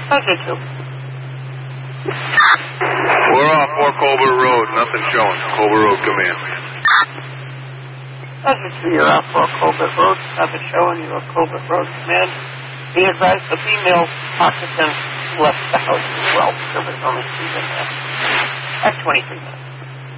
I did too. We're off 4 Colbert Road. Nothing showing. Colbert Road, come in. I did too. You're off 4 Colbert Road. Nothing showing. You're off Colbert Road. Command. Be advised the female occupant left the house as well. There was only 2 in there. At 23 minutes.